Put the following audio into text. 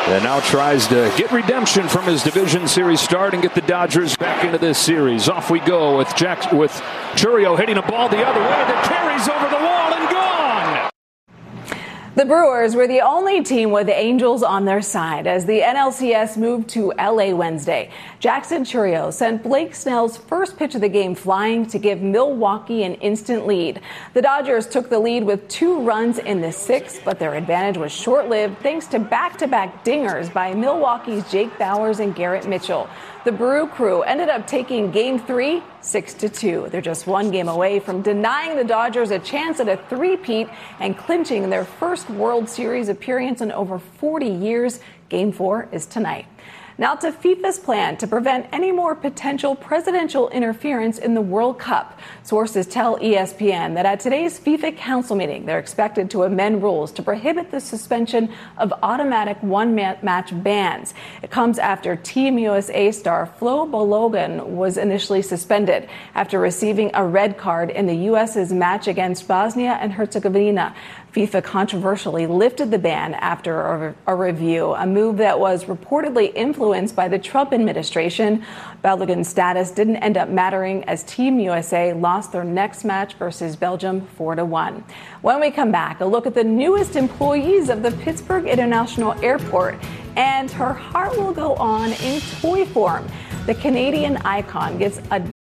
And now tries to get redemption from his division series start and get the Dodgers back into this series. Off we go with Chourio hitting a ball the other way that carries over the wall and gone. The Brewers were the only team with the Angels on their side as the NLCS moved to LA Wednesday. Jackson Chourio sent Blake Snell's first pitch of the game flying to give Milwaukee an instant lead. The Dodgers took the lead with 2 runs in the 6th, but their advantage was short-lived thanks to back-to-back dingers by Milwaukee's Jake Bauers and Garrett Mitchell. The Brew Crew ended up taking Game 3 6-2. They're just 1 game away from denying the Dodgers a chance at a three-peat and clinching their first World Series appearance in over 40 years. Game 4 is tonight. Now to FIFA's plan to prevent any more potential presidential interference in the World Cup. Sources tell ESPN that at today's FIFA Council meeting, they're expected to amend rules to prohibit the suspension of automatic one-match bans. It comes after Team USA star Flo Balogun was initially suspended after receiving a red card in the U.S.'s match against Bosnia and Herzegovina. FIFA controversially lifted the ban after a review, a move that was reportedly influenced by the Trump administration. Balogun's status didn't end up mattering as Team USA lost their next match versus Belgium 4-1. When we come back, a look at the newest employees of the Pittsburgh International Airport, and her heart will go on in toy form. The Canadian icon gets a